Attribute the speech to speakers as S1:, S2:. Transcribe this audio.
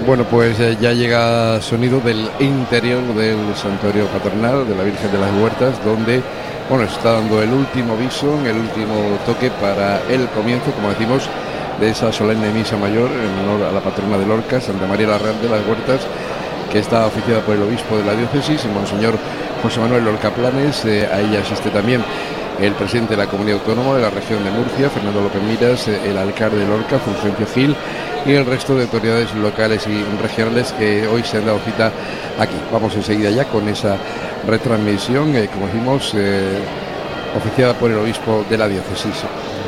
S1: Bueno, pues ya llega sonido del interior del santuario patronal de la Virgen de las Huertas, donde se está dando el último bison, el último toque para el comienzo, como decimos, de esa solemne misa mayor en honor a la patrona de Lorca, Santa María la Real de las Huertas, que está oficiada por el obispo de la diócesis, el monseñor José Manuel Lorca Planes. A ella asiste también el presidente de la Comunidad Autónoma de la región de Murcia, Fernando López Miras, el alcalde de Lorca, Fulgencio Gil, y el resto de autoridades locales y regionales que hoy se han dado cita aquí. Vamos enseguida ya con esa retransmisión, como decimos, oficiada por el obispo de la diócesis.